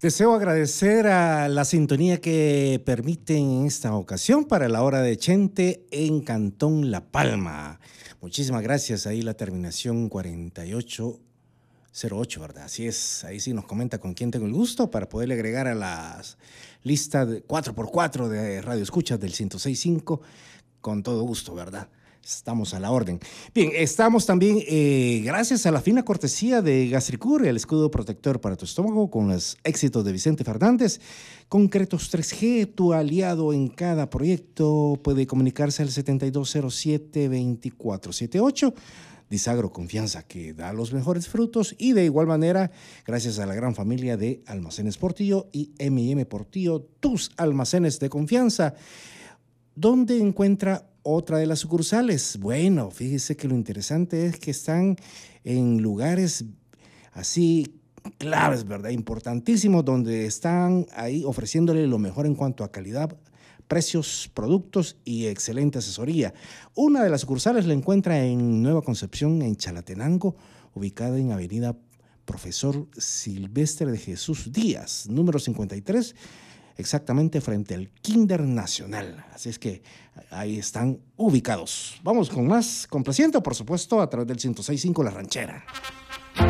Deseo agradecer a la sintonía que permiten en esta ocasión para la hora de Chente en Cantón La Palma. Muchísimas gracias. Ahí la terminación 4808, ¿verdad? Así es. Ahí sí nos comenta con quién tengo el gusto para poderle agregar a la lista de 4x4 de Radio Escuchas del 106.5 con todo gusto, ¿verdad? Estamos a la orden. Bien, estamos también, gracias a la fina cortesía de Gastricur, el escudo protector para tu estómago, con los éxitos de Vicente Fernández. Concretos 3G, tu aliado en cada proyecto, puede comunicarse al 7207-2478. Disagro, confianza que da los mejores frutos. Y de igual manera, gracias a la gran familia de Almacenes Portillo y M&M Portillo, tus almacenes de confianza. ¿Dónde encuentra otra de las sucursales? Bueno, fíjese que lo interesante es que están en lugares así claves, ¿verdad? Importantísimos, donde están ahí ofreciéndole lo mejor en cuanto a calidad, precios, productos y excelente asesoría. Una de las sucursales la encuentra en Nueva Concepción, en Chalatenango, ubicada en Avenida Profesor Silvestre de Jesús Díaz, número 53, exactamente frente al Kinder Nacional. Así es que ahí están ubicados. Vamos con más complaciente, por supuesto, a través del 106.5 La Ranchera.